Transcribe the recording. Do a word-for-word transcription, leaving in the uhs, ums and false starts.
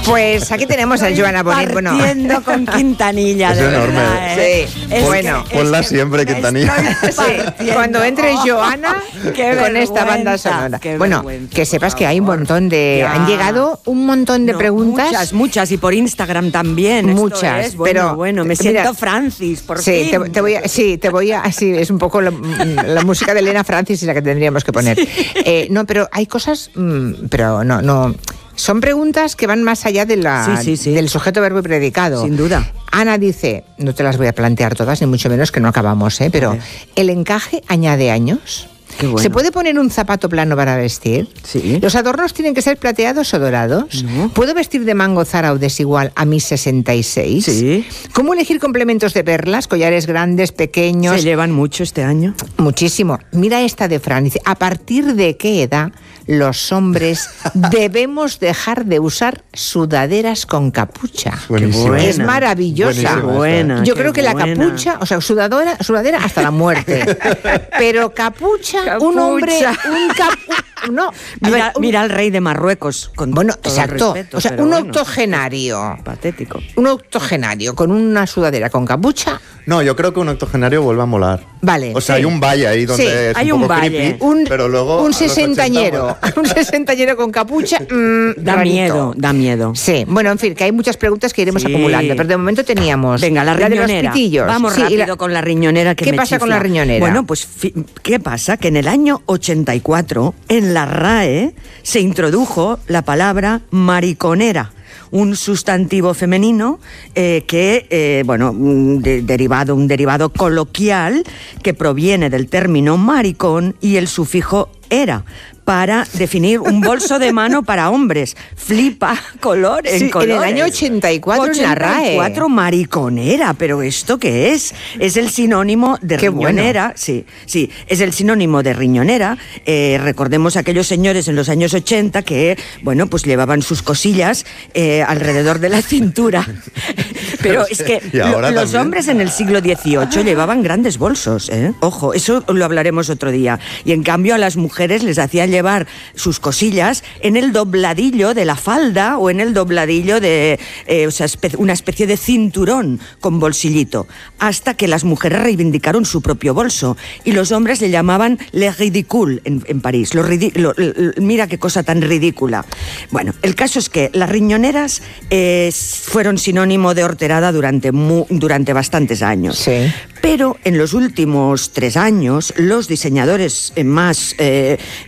Pues aquí tenemos a Joana Bonet. Bueno, partiendo con Quintanilla. Es de enorme. verdad, ¿eh? Sí, Es bueno. que- Ponla es que siempre, me Quintanilla. estoy sí, partiendo. cuando entre Oh, Joana qué con esta banda vergüenza, sonora. qué Bueno, vergüenza, que sepas por que hay un favor. montón de... Ya. Han llegado un montón de No, preguntas. Muchas, muchas. Y por Instagram también. Esto Muchas, es, bueno, pero, bueno, me mira, siento Francis, por Sí, fin. te, te voy a, sí, te voy a, sí, es un poco la, la música de Elena Francis y la que tendríamos que poner. Eh, no, pero hay cosas, mmm, pero no, no, son preguntas que van más allá de la, Sí, sí, sí. del sujeto, verbo y predicado. Sin duda. Ana dice, no te las voy a plantear todas, ni mucho menos que no acabamos, ¿eh? Pero Vale. ¿el encaje añade años? Qué bueno. ¿Se puede poner un zapato plano para vestir? Sí. ¿Los adornos tienen que ser plateados o dorados? No. ¿Puedo vestir de mango Zara o desigual a mis sesenta y seis? Sí. ¿Cómo elegir complementos de perlas, collares grandes, pequeños? ¿Se llevan mucho este año? Muchísimo. Mira esta de Fran. Dice, ¿a partir de qué edad los hombres debemos dejar de usar sudaderas con capucha? Buenísima. buena. Es maravillosa. Buenísima. Qué buena. Yo qué creo que la buena. capucha, o sea, sudadora, sudadera hasta la muerte. Pero capucha, un hombre, Capucha. un capu... No, a Mira, ver, un- mira al rey de Marruecos. Con Bueno, todo el exacto. respeto, o sea, pero un bueno, octogenario. patético. Un octogenario con una sudadera con capucha. No, yo creo que un octogenario vuelve a molar. Vale, O sea, sí. hay un valle ahí donde Sí, es hay un, un poco valle. creepy, Un, pero luego... a un los ochenta sesentañero, mola. un sesentañero con capucha, mmm, Da rarito. miedo, da miedo. Sí, bueno, en fin, que hay muchas preguntas que iremos Sí. acumulando, pero de momento teníamos Venga, la de los riñonera. pitillos. Vamos Sí, y rápido la- con la riñonera que ¿Qué me pasa con chifla. la riñonera? Bueno, pues fi- ¿qué pasa? Que en el año ochenta y cuatro en la R A E se introdujo la palabra mariconera, un sustantivo femenino eh, que, eh, bueno, un de- derivado, un derivado coloquial que proviene del término maricón y el sufijo era, para definir un bolso de mano para hombres. Flipa, color en Sí, en el colores. año ochenta y cuatro en la R A E. ochenta y cuatro, mariconera, pero ¿esto qué es? Es el sinónimo de Qué bueno. riñonera, sí, sí, es el sinónimo de riñonera. Eh, recordemos a aquellos señores en los años ochenta que, bueno, pues llevaban sus cosillas eh, alrededor de la cintura. Pero es que Y ahora lo- los también. hombres en el siglo dieciocho llevaban grandes bolsos, ¿eh? Ojo, eso lo hablaremos otro día. Y en cambio a las mujeres les hacían llevar sus cosillas en el dobladillo de la falda o en el dobladillo de eh, o sea, espe- una especie de cinturón con bolsillito, hasta que las mujeres reivindicaron su propio bolso y los hombres le llamaban le ridicule en, en París. Lo ridi- lo- lo- mira qué cosa tan ridícula. Bueno, el caso es que las riñoneras eh, fueron sinónimo de horterada durante, mu- durante bastantes años. Sí. Pero en los últimos tres años, los diseñadores eh, más eh,